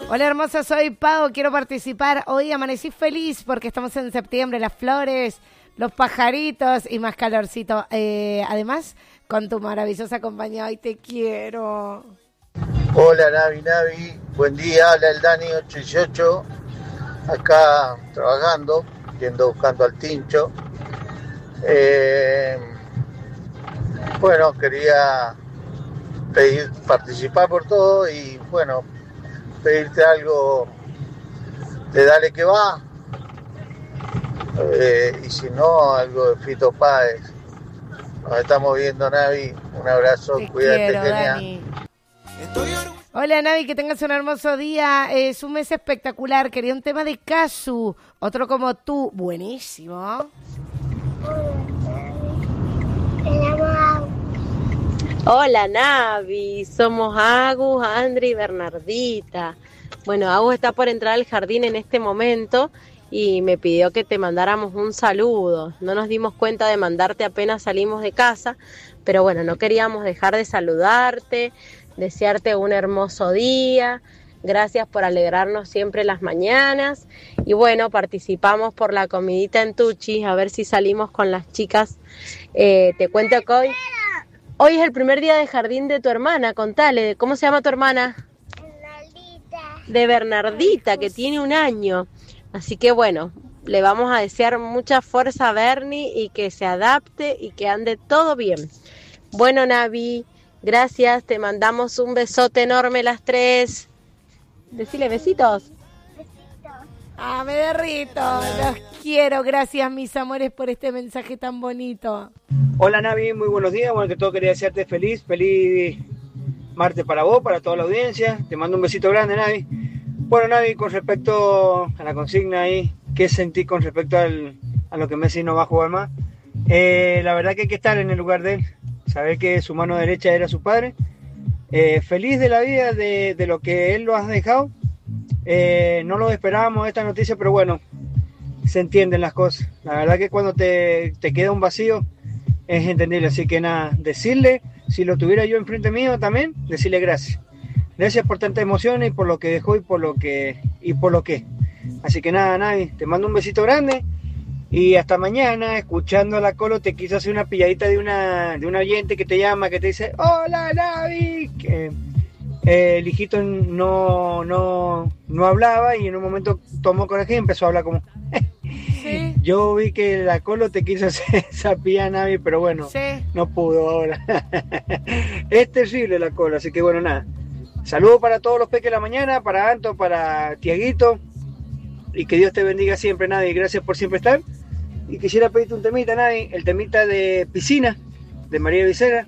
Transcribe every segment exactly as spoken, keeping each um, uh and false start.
Hola hermosa, soy Pau, quiero participar. Hoy amanecí feliz porque estamos en septiembre, las flores, los pajaritos y más calorcito. Eh, además, con tu maravillosa compañía, hoy te quiero. Hola Navi, Navi, buen día, habla el Dani ocho dieciocho, acá trabajando, yendo buscando al Tincho. Eh, bueno, quería pedir, participar por todo y bueno, pedirte algo de Dale que va, eh, y si no, algo de Fito Páez. Nos estamos viendo, Navi, un abrazo, Te cuídate, quiero, genial. Dani. Hola Navi, que tengas un hermoso día, es un mes espectacular, quería un tema de Casu, otro como tú, buenísimo. Hola Navi, somos Agus, Andri y Bernardita. Bueno, Agus está por entrar al jardín en este momento y me pidió que te mandáramos un saludo. No nos dimos cuenta de mandarte apenas salimos de casa, pero bueno, no queríamos dejar de saludarte, desearte un hermoso día. Gracias por alegrarnos siempre las mañanas. Y bueno, participamos por la comidita en Tuchi, a ver si salimos con las chicas. Eh, te cuento que hoy... Hoy es el primer día de jardín de tu hermana, contale, ¿cómo se llama tu hermana? Bernardita. De Bernardita, que tiene un año. Así que bueno, le vamos a desear mucha fuerza a Bernie y que se adapte y que ande todo bien. Bueno, Navi, gracias, te mandamos un besote enorme las tres. Decile besitos. Ah, me derrito, los quiero, gracias mis amores por este mensaje tan bonito. Hola Navi, muy buenos días, bueno que todo quería desearte feliz, feliz martes para vos, para toda la audiencia, te mando un besito grande Navi. Bueno Navi, con respecto a la consigna ahí, ¿qué sentí con respecto al, a lo que Messi no va a jugar más? Eh, la verdad que hay que estar en el lugar de él, saber que su mano derecha era su padre, eh, feliz de la vida de, de lo que él lo ha dejado. Eh, no lo esperábamos esta noticia, pero bueno, se entienden las cosas. La verdad que cuando te, te queda un vacío es entendible, así que nada, decirle, si lo tuviera yo enfrente mío también, decirle gracias. Gracias por tanta emoción y por lo que dejó y por lo que y por lo que. Así que nada, Navi, te mando un besito grande y hasta mañana, escuchando a la Colo, te quiso hacer una pilladita de una de un oyente que te llama, que te dice, hola Navi, que Eh, el hijito no, no, no hablaba y en un momento tomó coraje y empezó a hablar como... ¿Sí? Yo vi que la Colo te quiso hacer esa pilla, Navi, pero bueno, sí. No pudo ahora. Es terrible la Colo, así que bueno, nada. Saludos para todos los peques de la mañana, para Anto, para Tiaguito, y que Dios te bendiga siempre, Navi. Gracias por siempre estar. Y quisiera pedirte un temita, Navi, el temita de Piscina, de María Becerra.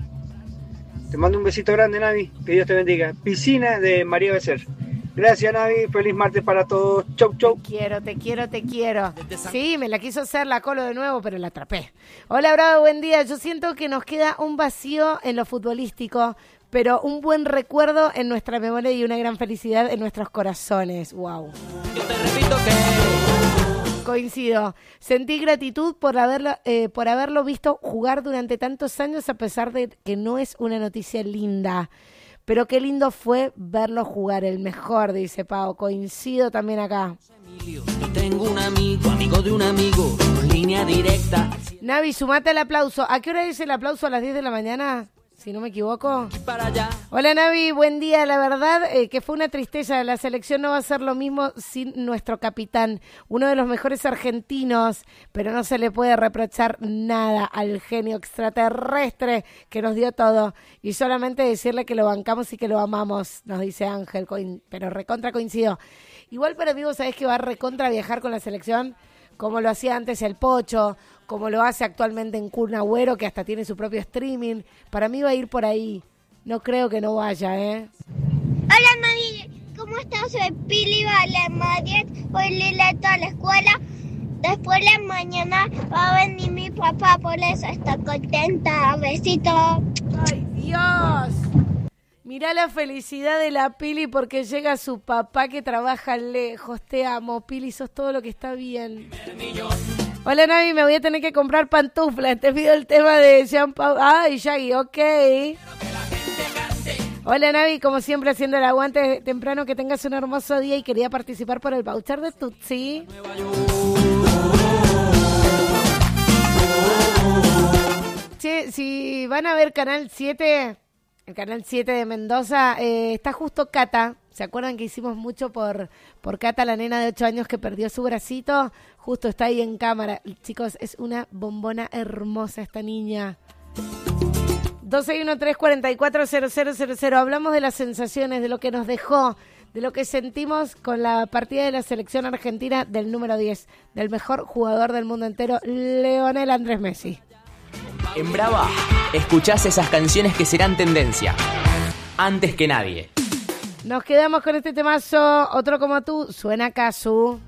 Te mando un besito grande, Navi. Que Dios te bendiga. Piscina de María Becerra. Gracias, Navi. Feliz martes para todos. Chau, chau. Te quiero, te quiero, te quiero. Sí, me la quiso hacer la Colo de nuevo, pero la atrapé. Hola, Bravo, buen día. Yo siento que nos queda un vacío en lo futbolístico, pero un buen recuerdo en nuestra memoria y una gran felicidad en nuestros corazones. Wow. Yo te repito que... Coincido. Sentí gratitud por haberlo, eh, por haberlo visto jugar durante tantos años, a pesar de que no es una noticia linda. Pero qué lindo fue verlo jugar, el mejor, dice Pau. Coincido también acá. Yo tengo un amigo, amigo de un amigo, con línea directa. Navi, sumate al aplauso. ¿A qué hora es el aplauso? ¿A las diez de la mañana? Si no me equivoco. Para allá. Hola Navi, buen día. La verdad eh, que fue una tristeza. La selección no va a ser lo mismo sin nuestro capitán, uno de los mejores argentinos, pero no se le puede reprochar nada al genio extraterrestre que nos dio todo. Y solamente decirle que lo bancamos y que lo amamos, nos dice Ángel, pero recontra coincido. Igual para mí, vos sabés que va a recontra viajar con la selección, como lo hacía antes el Pocho, como lo hace actualmente en Kun Agüero, que hasta tiene su propio streaming. Para mí va a ir por ahí. No creo que no vaya, ¿eh? Hola, Navi. ¿Cómo estás? Soy Pili Valemadiet. Hoy Lila a la escuela. Después de la mañana va a venir mi papá, por eso está contenta. Besito. ¡Ay, Dios! Mirá la felicidad de la Pili porque llega su papá que trabaja lejos. Te amo, Pili, sos todo lo que está bien. Hola, Navi, me voy a tener que comprar pantuflas. Te pido el tema de Jean Paul. Ay, Shaggy, ok. Hola Navi, como siempre haciendo el aguante temprano, que tengas un hermoso día y quería participar por el voucher de Tutsi. Che, si van a ver Canal siete, el Canal siete de Mendoza, eh, está justo Cata. ¿Se acuerdan que hicimos mucho por, por Cata, la nena de ocho años que perdió su bracito? Justo está ahí en cámara. Chicos, es una bombona hermosa esta niña. dos seis uno tres, cuatro cuatro cero cero cero cero. Hablamos de las sensaciones, de lo que nos dejó, de lo que sentimos con la partida de la selección argentina del número diez, del mejor jugador del mundo entero, Lionel Andrés Messi. En Brava, escuchás esas canciones que serán tendencia, antes que nadie. Nos quedamos con este temazo, otro como tú, suena Casu.